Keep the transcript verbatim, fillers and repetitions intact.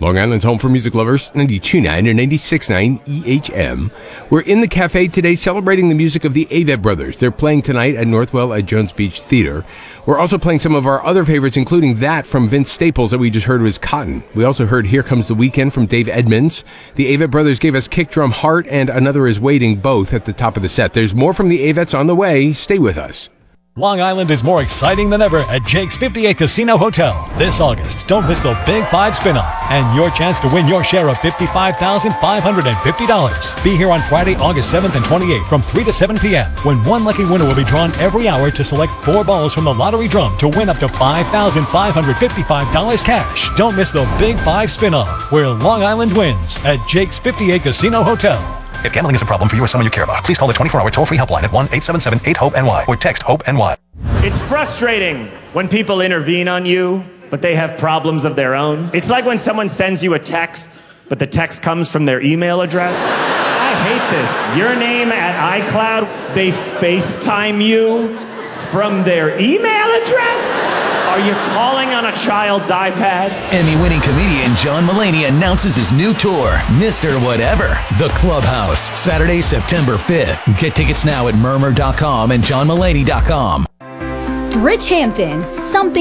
Long Island's home for music lovers, ninety-two point nine or ninety-six point nine E H M. We're in the cafe today celebrating the music of the Avett Brothers. They're playing tonight at Northwell at Jones Beach Theater. We're also playing some of our other favorites, including that from Vince Staples that we just heard was Cotton. We also heard Here Comes the Weekend from Dave Edmunds. The Avett Brothers gave us Kick Drum Heart and Another Is Waiting, both at the top of the set. There's more from the Avetts on the way. Stay with us. Long Island is more exciting than ever at Jake's fifty-eight Casino Hotel. This August, don't miss the Big Five Spin-Off and your chance to win your share of fifty-five thousand five hundred fifty dollars. Be here on Friday, August seventh and twenty-eighth from three to seven p.m. when one lucky winner will be drawn every hour to select four balls from the lottery drum to win up to five thousand five hundred fifty-five dollars cash. Don't miss the Big Five Spin-Off, where Long Island wins at Jake's fifty-eight Casino Hotel. If gambling is a problem for you or someone you care about, please call the twenty-four hour toll-free helpline at one eight seven seven eight hope N Y or text HOPE-N Y. It's frustrating when people intervene on you, but they have problems of their own. It's like when someone sends you a text, but the text comes from their email address. I hate this. Your name at iCloud, they FaceTime you from their email address? Are you calling on a child's iPad? Emmy-winning comedian John Mulaney announces his new tour, Mister Whatever, The Clubhouse, Saturday, September fifth. Get tickets now at murmur dot com and john mulaney dot com. Rich Hampton, something